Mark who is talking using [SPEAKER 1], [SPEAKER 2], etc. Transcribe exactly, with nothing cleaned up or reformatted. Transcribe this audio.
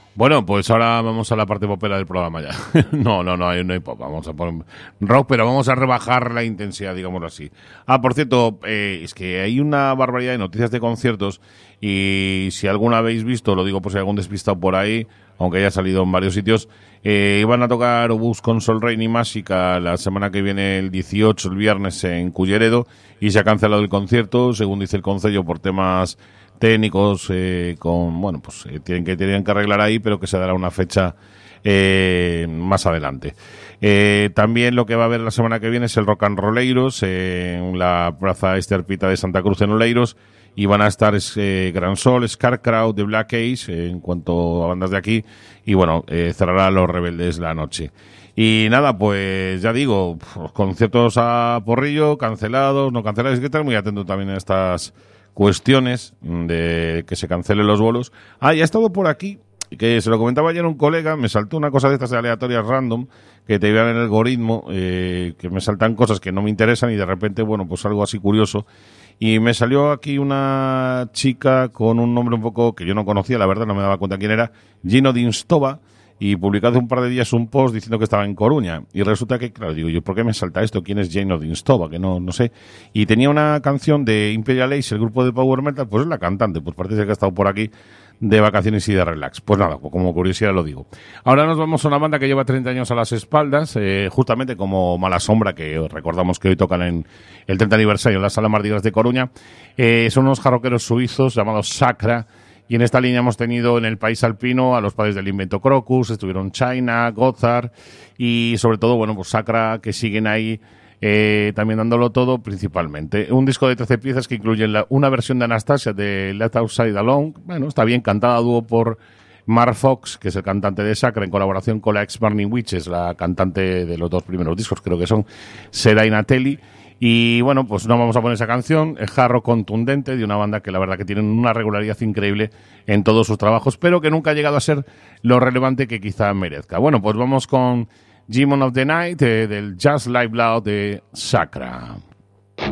[SPEAKER 1] Bueno, pues ahora vamos a la parte popera del programa ya. no, no, no hay, no hay pop. Vamos a poner rock, pero vamos a rebajar la intensidad, digámoslo así. Ah, por cierto, eh, es que hay una barbaridad de noticias de conciertos y si alguna habéis visto, lo digo por si hay algún despistado por ahí, aunque haya salido en varios sitios, eh, iban a tocar Obús con Sol Rain y Másica la semana que viene, el dieciocho, el viernes, en Culleredo, y se ha cancelado el concierto, según dice el concello, por temas técnicos, eh, con, bueno, pues eh, tienen que tienen que arreglar ahí, pero que se dará una fecha eh, más adelante. Eh, también lo que va a haber la semana que viene es el Rock and Rolleiros eh, en la Plaza Esterpita de Santa Cruz en Oleiros, y van a estar eh, Gran Sol, Scarcrow, The Black Ace, eh, en cuanto a bandas de aquí, y bueno, eh, cerrará Los Rebeldes la noche. Y nada, pues ya digo, los conciertos a porrillo, cancelados, no cancelados, hay que estar muy atento también a estas cuestiones de que se cancelen los bolos. Ah, y ha estado por aquí, que se lo comentaba ayer un colega, me saltó una cosa de estas aleatorias random, que te vean en el algoritmo, eh, que me saltan cosas que no me interesan y de repente, bueno, pues algo así curioso. Y me salió aquí una chica con un nombre un poco que yo no conocía, la verdad, no me daba cuenta quién era, Gino Dinstova, y publicó hace un par de días un post diciendo que estaba en Coruña. Y resulta que, claro, digo yo, ¿por qué me salta esto? ¿Quién es Jane Odinstova? Que no, no sé. Y tenía una canción de Imperial Ace, el grupo de Power Metal, pues es la cantante, pues parece que ha estado por aquí de vacaciones y de relax. Pues nada, como curiosidad lo digo. Ahora nos vamos a una banda que lleva treinta años a las espaldas, eh, justamente como Mala Sombra, que recordamos que hoy tocan en el treinta aniversario en la Sala Mardigas de Coruña. Eh, son unos jarroqueros suizos llamados Sacra. Y en esta línea hemos tenido en el país alpino a los padres del invento Crocus, estuvieron China, Gozar y sobre todo, bueno, pues Sacra, que siguen ahí eh, también dándolo todo principalmente. Un disco de trece piezas que incluye la, una versión de Anastasia de Let Outside Alone. Bueno, está bien cantada, dúo por Mark Fox, que es el cantante de Sacra, en colaboración con la ex Burning Witches, la cantante de los dos primeros discos, creo que son Sera y Natelli. Y bueno, pues no vamos a poner esa canción, es jarro contundente de una banda que la verdad que tienen una regularidad increíble en todos sus trabajos, pero que nunca ha llegado a ser lo relevante que quizá merezca. Bueno, pues vamos con Demon of the Night, eh, del Just Live Loud de Sacra.